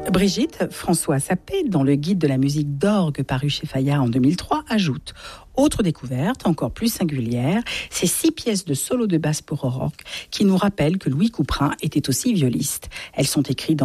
Brigitte François Sapé, dans le guide de la musique d'orgue paru chez Fayard en 2003, ajoute « Autre découverte, encore plus singulière, ces 6 pièces de solo de basse pour rock qui nous rappellent que Louis Couperin était aussi violiste. Elles sont écrites dans